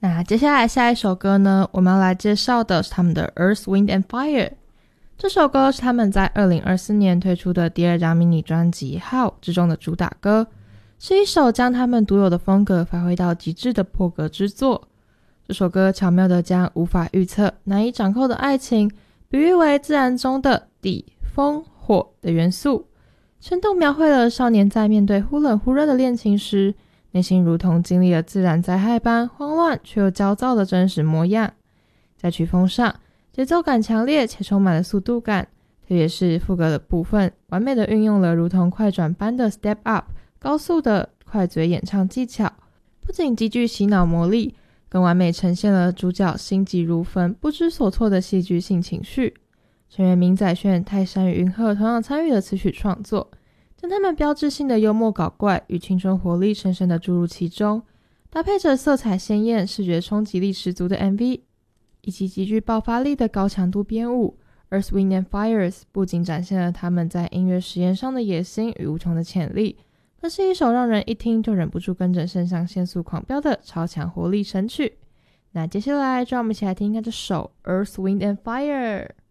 那接下来下一首歌呢，我们要来介绍的是他们的 Earth, Wind and Fire。 这首歌是他们在2024年推出的第2张迷你专辑 How 之中的主打歌，是一首将他们独有的风格发挥到极致的破格之作。这首歌巧妙地将无法预测、难以掌控的爱情比喻为自然中的地、风、火的元素，生动描绘了少年在面对忽冷忽热的恋情时，内心如同经历了自然灾害般慌乱却又焦躁的真实模样。在曲风上，节奏感强烈且充满了速度感，特别是副歌的部分，完美的运用了如同快转般的 step up 高速的快嘴演唱技巧，不仅极具洗脑魔力，更完美呈现了主角心急如焚、不知所措的戏剧性情绪。成员明宰炫、泰山与云鹤同样参与了词曲创作，将他们标志性的幽默搞怪与青春活力深深地注入其中，搭配着色彩鲜艳、视觉冲击力十足的 MV， 以及极具爆发力的高强度编舞。 Earth, Wind and Fires 不仅展现了他们在音乐实验上的野心与无穷的潜力，更是一首让人一听就忍不住跟着肾上腺素狂飙的超强活力神曲。那接下来就让我们一起来听一下这首 Earth, Wind and Fire。